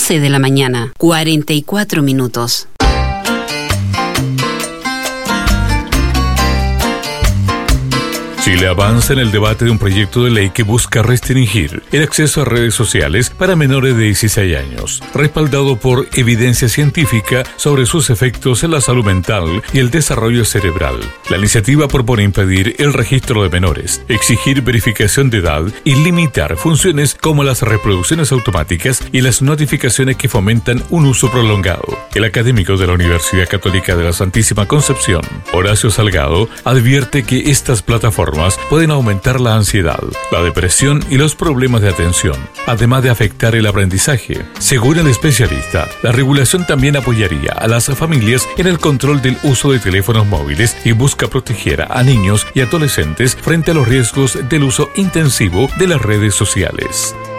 11 de la mañana, 44 minutos. Chile avanza en el debate de un proyecto de ley que busca restringir el acceso a redes sociales para menores de 16 años, respaldado por evidencia científica sobre sus efectos en la salud mental y el desarrollo cerebral. La iniciativa propone impedir el registro de menores, exigir verificación de edad y limitar funciones como las reproducciones automáticas y las notificaciones que fomentan un uso prolongado. El académico de la Universidad Católica de la Santísima Concepción, Horacio Salgado, advierte que estas plataformas pueden aumentar la ansiedad, la depresión y los problemas de atención, además de afectar el aprendizaje. Según el especialista, la regulación también apoyaría a las familias en el control del uso de teléfonos móviles y busca proteger a niños y adolescentes frente a los riesgos del uso intensivo de las redes sociales.